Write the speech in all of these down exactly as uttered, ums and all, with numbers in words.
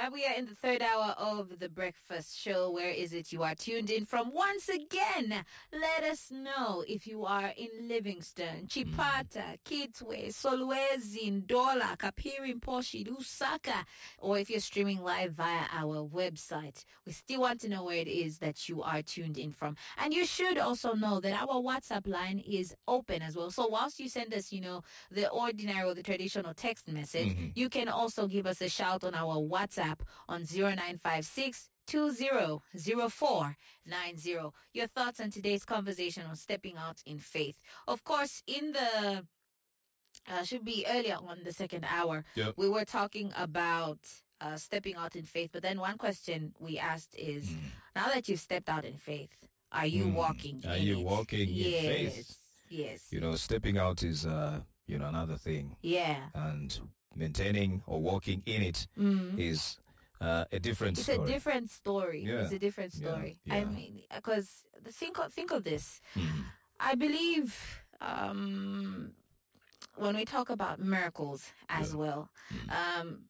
right, we are in the third hour of the breakfast show. Where is it you are tuned in from? Once again, let us know if you are in Livingston, Chipata, Kitwe, Solwezi, Ndola, Kapiri, Mposhi, Lusaka, or if you're streaming live via our website. We still want to know where it is that you are tuned in from. And you should also know that our WhatsApp line is open as well. So whilst you send us, you know, the ordinary or the traditional text message, mm-hmm. you can also give us a shout on our WhatsApp on zero nine five six two zero zero four nine zero. Your thoughts on today's conversation on stepping out in faith. Of course, in the uh, should be earlier on the second hour, yep. we were talking about uh, stepping out in faith. But then one question we asked is, mm. now that you've stepped out in faith, are you mm. walking Are in you it? walking yes. in faith? Yes. You know, stepping out is, uh, you know, another thing. Yeah. And maintaining or walking in it mm. is uh, a different it's story. It's a different story. Yeah. It's a different story. Yeah. Yeah. I mean, because think of, think of this. Mm. I believe um, when we talk about miracles as yeah. well, mm. um,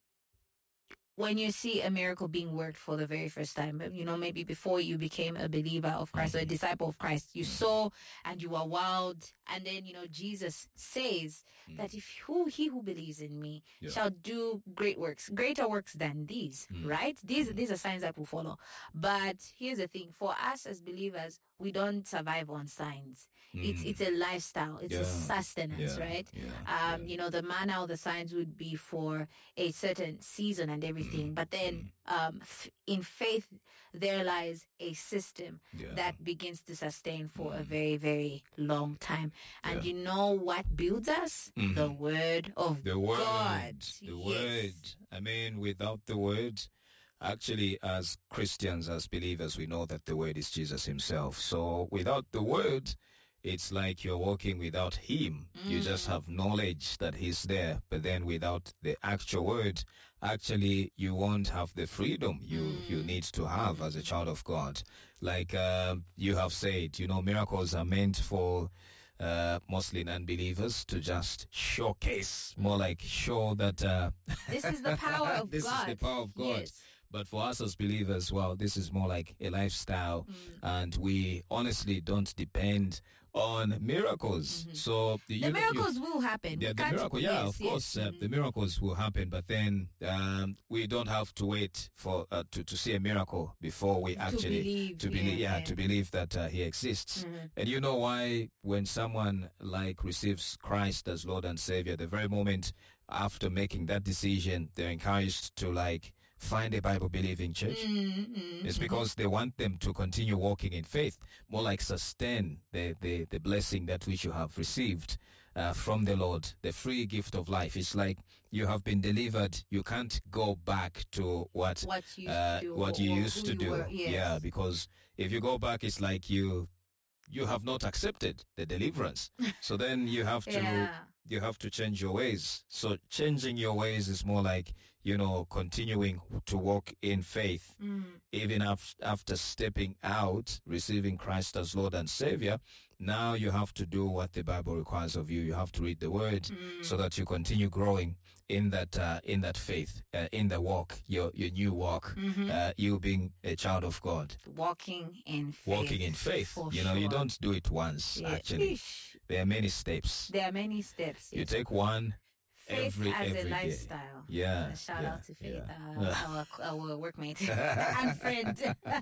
when you see a miracle being worked for the very first time, you know, maybe before you became a believer of Christ mm-hmm. or a disciple of Christ, you saw and you were wowed. And then, you know, Jesus says mm. that if who he who believes in me yeah. shall do great works, greater works than these, mm. right? These, mm. these are signs that will follow. But here's the thing. For us as believers, we don't survive on signs. Mm. It's it's a lifestyle. It's yeah. a sustenance, yeah. right? Yeah. Um, yeah. You know, the manna or the signs would be for a certain season and everything. Mm. But then um, f- in faith, there lies a system yeah. that begins to sustain for mm. a very, very long time. And yeah. you know what builds us? Mm. The Word of the word, God. The yes. Word. I mean, without the Word, actually, as Christians, as believers, we know that the Word is Jesus himself. So without the Word, it's like you're walking without him. Mm. You just have knowledge that he's there. But then without the actual Word, actually, you won't have the freedom you, mm. you need to have as a child of God. Like uh, you have said, you know, miracles are meant for Uh, mostly non-believers to just showcase, more like show that uh, this is the power of this God. is the power of God. Yes. But for us as believers, well, this is more like a lifestyle, mm. and we honestly don't depend on miracles. Mm-hmm. So the you, miracles you, will happen. Yeah, the miracle, yeah, yes, of yes. course, uh, mm-hmm. the miracles will happen. But then um, we don't have to wait for uh, to to see a miracle before we to actually believe, to believe, yeah, yeah, to believe that uh, he exists. Mm-hmm. And you know why? When someone like receives Christ as Lord and Savior, the very moment after making that decision, they're encouraged to like find a Bible-believing church. Mm-hmm. It's because they want them to continue walking in faith, more like sustain the, the, the blessing that which you have received uh, from the Lord, the free gift of life. It's like you have been delivered. You can't go back to what, what you, uh, do, what you used to you do. Were, yes. Yeah, because if you go back, it's like you you have not accepted the deliverance. So then you have to yeah. you have to change your ways. So changing your ways is more like, you know, continuing to walk in faith. Mm. Even af- after stepping out, receiving Christ as Lord and Savior, now you have to do what the Bible requires of you. You have to read the Word mm. so that you continue growing in that uh, in that faith, uh, in the walk, your your new walk, mm-hmm. uh, you being a child of God. Walking in faith. Walking in faith. You know, sure. you don't do it once, yeah. actually. Ish. There are many steps. There are many steps. You yes. take one Faith every, as every a day. lifestyle. Yeah. Uh, shout yeah, out to Faith, yeah. uh, our, our workmate and friend.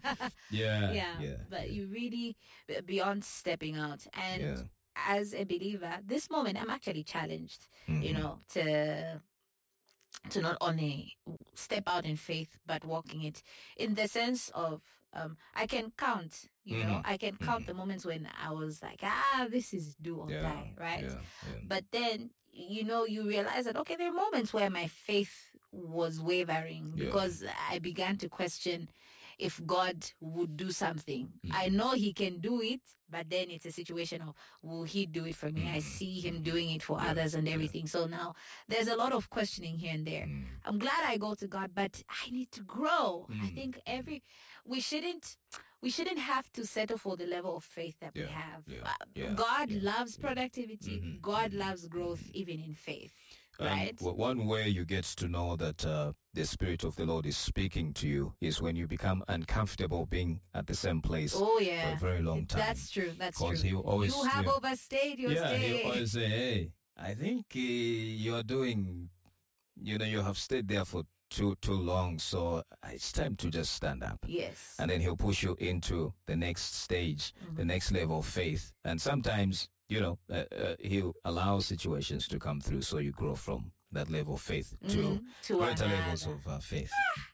yeah, yeah. Yeah. But you really, beyond stepping out. And yeah. as a believer, this moment, I'm actually challenged, mm-hmm. you know, to to not only step out in faith, but walking it in the sense of, um, I can count, you mm-hmm. know, I can count mm-hmm. the moments when I was like, ah, this is do or yeah. die, right? Yeah. Yeah. But then, you know, you realize that, okay, there are moments where my faith was wavering yeah. because I began to question if God would do something. Mm-hmm. I know he can do it, but then it's a situation of, will he do it for me? Mm-hmm. I see him doing it for yeah. others and everything. Yeah. So now there's a lot of questioning here and there. Mm-hmm. I'm glad I go to God, but I need to grow. Mm-hmm. I think every, we shouldn't, we shouldn't have to settle for the level of faith that yeah. we have. Yeah. Uh, Yeah. God yeah. loves yeah. productivity. Mm-hmm. God mm-hmm. loves growth, mm-hmm. even in faith. And Right. w- one way you get to know that uh, the Spirit of the Lord is speaking to you is when you become uncomfortable being at the same place Oh, for yeah. a very long time. That's true. That's true. Because he'll always... You have yeah, overstayed your yeah, stay. he'll always say, hey, I think uh, you're doing, you know, you have stayed there for too too long, so it's time to just stand up. Yes. And then he'll push you into the next stage, Mhm. the next level of faith. And sometimes, you know, uh, uh, he'll allow situations to come through so you grow from that level of faith to Mhm. To greater another. levels of uh, faith.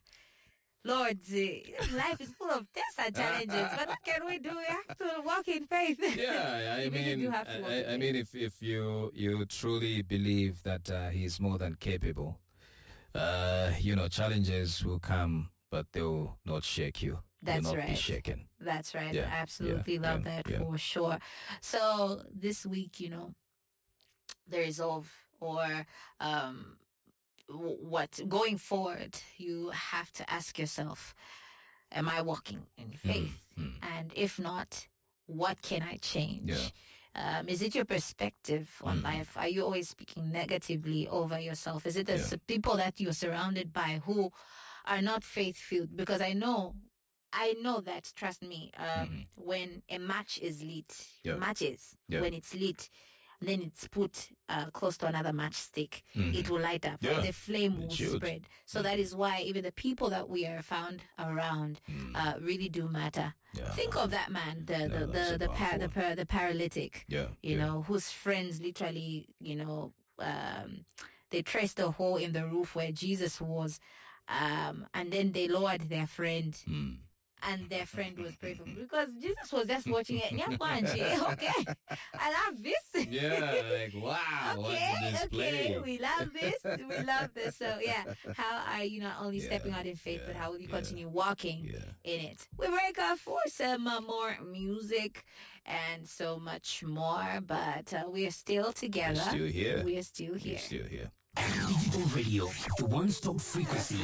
Lord, eh, life is full of tests and challenges, but what can we do? We have to walk in faith. Yeah, I Even if mean, you have to walk in I, I faith. mean, if if you you truly believe that uh, he's more than capable, uh, you know, challenges will come, but they will not shake you. That's You'll not be right. shaken. That's right. Yeah, I absolutely yeah, love yeah, that yeah. for sure. So this week, you know, the resolve or um, w- what going forward, you have to ask yourself, am I walking in faith? mm. And if not, what can I change? Yeah. Um, is it your perspective on Mm. life? Are you always speaking negatively over yourself? Is it the Yeah. s- people that you're surrounded by who are not faith-filled? Because I know, I know that, trust me, um, Mhm. when a match is lit, Yeah. matches, Yeah. when it's lit, then it's put uh, close to another matchstick, Mhm. it will light up. Yeah, Right? The flame it will should. spread. So that is why even the people that we are found around Mm. uh, really do matter. Yeah. Think of that man, the Yeah, the that's the a the, pa- powerful the, one. par- the paralytic, Yeah. you yeah. know, whose friends literally, you know, um, they traced the hole in the roof where Jesus was, um, and then they lowered their friend, Mm. and their friend was praying for me because Jesus was just watching it. Nyakwanji, okay, I love this. Yeah, like, wow, what Okay, a display. okay, we love this. We love this. So yeah, how are you not only Yeah, stepping out in faith, but yeah, how will you yeah. continue walking Yeah. in it? We break out for some uh, more music and so much more, but uh, we are still together. We're still here. We are still here. We're still here. Digital Radio, the one-stop frequency